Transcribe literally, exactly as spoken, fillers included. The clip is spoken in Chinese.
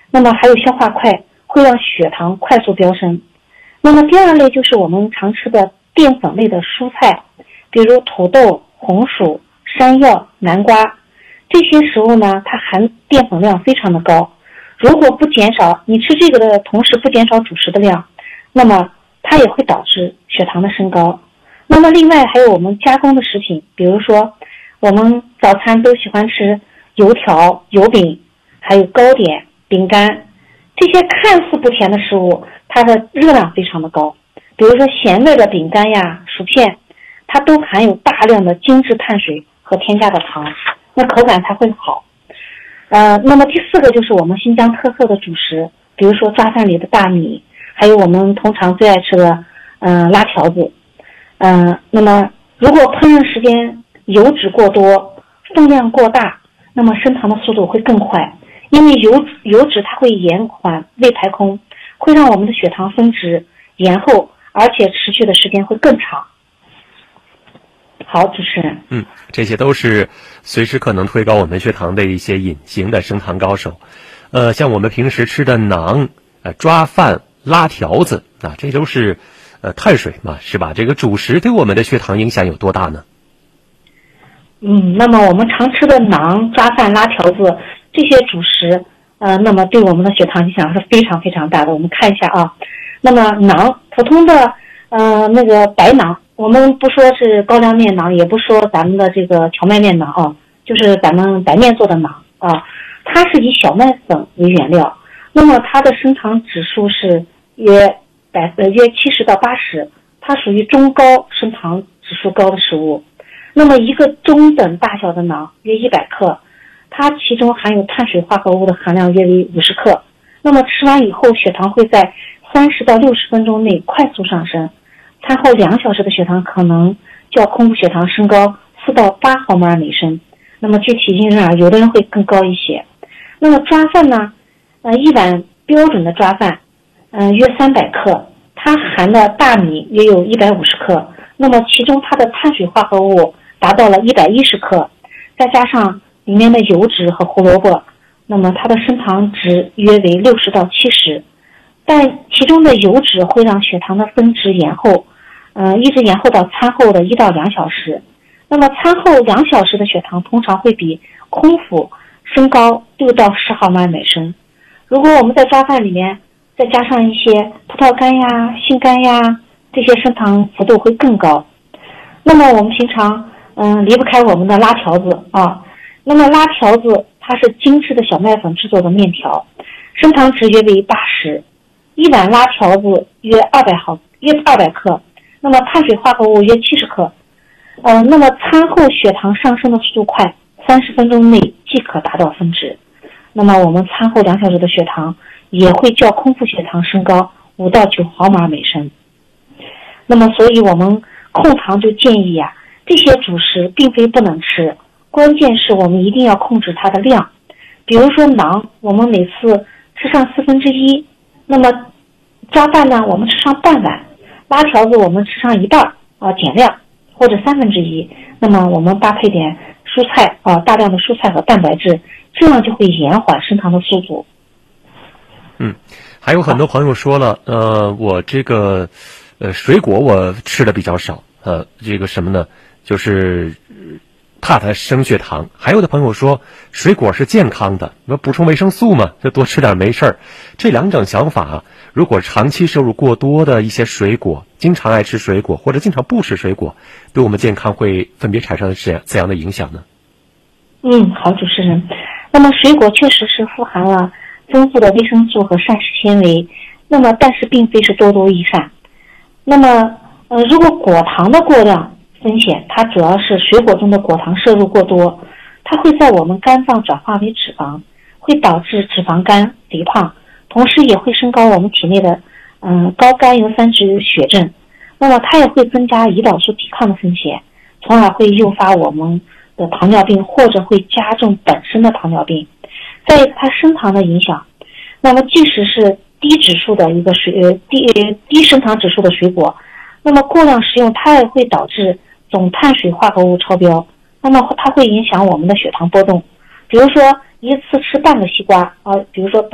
那么还有消化快，会让血糖快速飙升。那么第二类就是我们常吃的淀粉类的蔬菜，比如土豆、红薯、山药、南瓜，这些食物呢，它含淀粉量非常的高。如果不减少，你吃这个的同时不减少主食的量，那么它也会导致血糖的升高。那么另外还有我们加工的食品，比如说我们早餐都喜欢吃油条、油饼，还有糕点、饼干，这些看似不甜的食物，它的热量非常的高。比如说咸味的饼干呀、薯片，它都含有大量的精致碳水和添加的糖，那口感才会好。呃，那么第四个就是我们新疆特色的主食，比如说抓饭里的大米，还有我们通常最爱吃的嗯、呃、拉条子。嗯、呃，那么如果烹饪时间油脂过多，分量过大，那么升糖的速度会更快，因为油油脂它会延缓胃排空，会让我们的血糖分值延后，而且持续的时间会更长。好，主持人。 嗯，这些都是随时可能推高我们血糖的一些隐形的升糖高手。呃，像我们平时吃的馕、呃抓饭、拉条子啊，这都是呃碳水嘛，是吧？这个主食对我们的血糖影响有多大呢？ 嗯，那么我们常吃的馕、抓饭、拉条子这些主食，呃，那么对我们的血糖影响是非常非常大的。我们看一下啊，那么馕，普通的呃那个白馕，我们不说是高粱面馕，也不说咱们的这个荞麦面馕啊，就是咱们白面做的馕啊，它是以小麦粉为原料，那么它的升糖指数是约百呃约七十到八十，它属于中高升糖指数高的食物。那么一个中等大小的馕约一百克，它其中含有碳水化合物的含量约为五十克。那么吃完以后，血糖会在三十到六十分钟内快速上升，餐后两小时的血糖可能较空腹血糖升高四到八毫摩尔每升。那么具体因人而异，有的人会更高一些。那么抓饭呢？呃，一碗标准的抓饭，嗯、呃，约三百克，它含的大米约有一百五十克。那么其中它的碳水化合物达到了一百一十克，再加上里面的油脂和胡萝卜，那么它的升糖值约为六十到七十。但其中的油脂会让血糖的分值延后，呃，一直延后到餐后的一到两小时。那么餐后两小时的血糖通常会比空腹升高六到十毫摩尔每升。如果我们在抓饭里面再加上一些葡萄干呀、杏干呀，这些升糖幅度会更高。那么我们平常嗯离不开我们的拉条子啊。那么拉条子它是精致的小麦粉制作的面条，升糖值约为八十，一碗拉条子约二百毫约二百克，那么碳水化合物约七十克。呃，那么餐后血糖上升的速度快，三十分钟内即可达到分值。那么我们餐后两小时的血糖也会较空腹血糖升高五到九毫摩尔每升。那么所以我们控糖就建议呀、啊，这些主食并非不能吃，关键是我们一定要控制它的量。比如说馕，我们每次吃上四分之一，那么抓饭呢，我们吃上半碗，拉条子我们吃上一半啊，减量或者三分之一。那么我们搭配点蔬菜啊，大量的蔬菜和蛋白质，这样就会延缓升糖的速度。 嗯，还有很多朋友说了，呃，我这个呃水果我吃的比较少，呃，这个什么呢，就是怕它升血糖。还有的朋友说水果是健康的，那补充维生素嘛，就多吃点没事儿。这两种想法啊，如果长期摄入过多的一些水果，经常爱吃水果或者经常不吃水果，对我们健康会分别产生怎怎样的影响呢？ 嗯，好，主持人。那么水果确实是富含了丰富的维生素和膳食纤维，那么但是并非是多多益善。那么呃，如果果糖的过量风险，它主要是水果中的果糖摄入过多，它会在我们肝脏转化为脂肪，会导致脂肪肝、肥胖，同时也会升高我们体内的嗯、呃、高甘油三酯血症。那么它也会增加胰岛素抵抗的风险，从而会诱发我们的糖尿病，或者会加重本身的糖尿病。再一个，它升糖的影响，那么即使是低指数的一个水呃低低升糖指数的水果，那么过量食用它也会导致总碳水化合物超标，那么它会影响我们的血糖波动。比如说一次吃半个西瓜啊，比如说